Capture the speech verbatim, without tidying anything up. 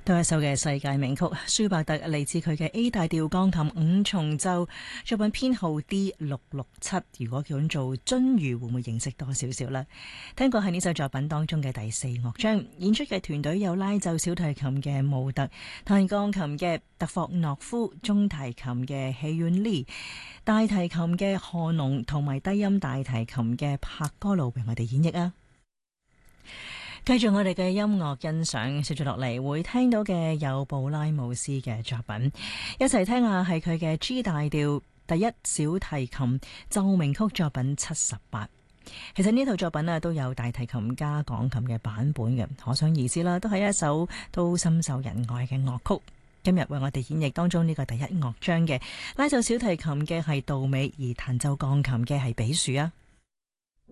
都係一首嘅世界名曲，舒伯特嚟自佢嘅 A 大調鋼琴五重奏作品編號 D 六六七。如果叫做鱒魚，會唔會認識多少少呢？聽過係呢首作品當中嘅第四樂章，演出嘅團隊有拉奏小提琴嘅穆特、彈鋼琴嘅特霍諾夫、中提琴嘅希遠利、大提琴嘅賀農同埋低音大提琴嘅柏哥路，為我哋演繹啊！繼續我哋嘅音樂欣賞，接住落嚟會聽到嘅有布拉姆斯嘅作品，一齊聽下係佢嘅 G 大調第一小提琴奏鳴曲作品七十八。其實呢套作品啊都有大提琴加鋼琴嘅版本嘅，可想而知啦，都係一首都深受人愛嘅樂曲。今日為我哋演繹當中呢個第一樂章嘅拉奏小提琴嘅係杜美，而彈奏鋼琴嘅係比樹啊。